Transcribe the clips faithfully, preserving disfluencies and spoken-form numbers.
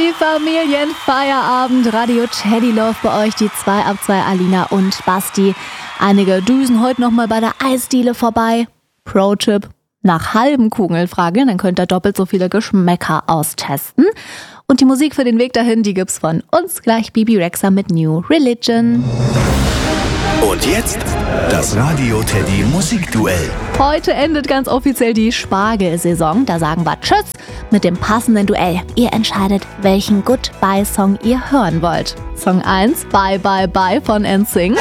Happy Familienfeierabend, Radio Teddy Love bei euch, die zwei ab zwei Alina und Basti. Einige düsen heute nochmal bei der Eisdiele vorbei. Pro-Tipp, nach halben Kugeln fragen, dann könnt ihr doppelt so viele Geschmäcker austesten. Und die Musik für den Weg dahin, die gibt's von uns gleich, Bibi Rexha mit New Religion. Und jetzt das Radio Teddy Musikduell. Heute endet ganz offiziell die Spargelsaison. Da sagen wir Tschüss mit dem passenden Duell. Ihr entscheidet, welchen Goodbye-Song ihr hören wollt. Song eins, Bye Bye Bye von N Sync.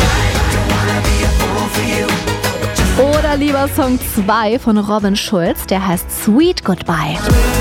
Oder lieber Song zwei von Robin Schulz, der heißt Sweet Goodbye.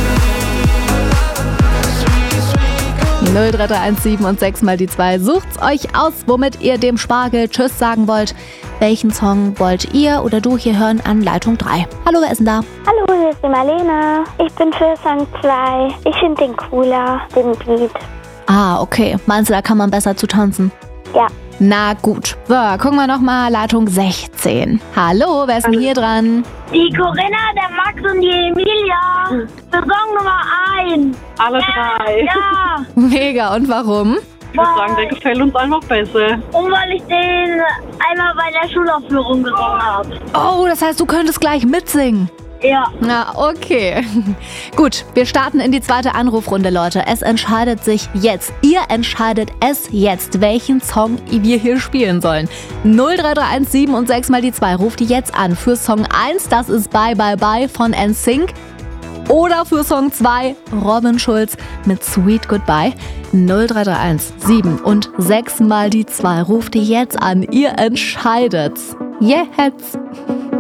null drei drei eins sieben und sechs mal die zwei. Sucht's euch aus, womit ihr dem Spargel Tschüss sagen wollt. Welchen Song wollt ihr oder du hier hören an Leitung drei? Hallo, wer ist denn da? Hallo, hier ist die Marlene. Ich bin für Song zwei. Ich finde den cooler, den Beat. Ah, okay. Meinst du, da kann man besser zu tanzen? Ja. Na gut. So, gucken wir nochmal Leitung sechzehn. Hallo, wer ist denn hier dran? Die Corinna, der Max und die Emilia. Für Song Nummer eins. Alle drei. Ja. Mega, und warum? Ich würde sagen, der gefällt uns einfach besser. Und weil ich den einmal bei der Schulaufführung gesungen habe. Oh, das heißt, du könntest gleich mitsingen. Ja. Na, okay. Gut, wir starten in die zweite Anrufrunde, Leute. Es entscheidet sich jetzt. Ihr entscheidet es jetzt, welchen Song wir hier spielen sollen. null drei drei eins sieben und sechs mal die zwei. Ruft die jetzt an. Für Song eins, das ist Bye Bye Bye von N Sync. Oder für Song zwei, Robin Schulz mit Sweet Goodbye. null drei drei eins sieben und sechs mal die zwei. Ruft die jetzt an. Ihr entscheidet's. Jetzt.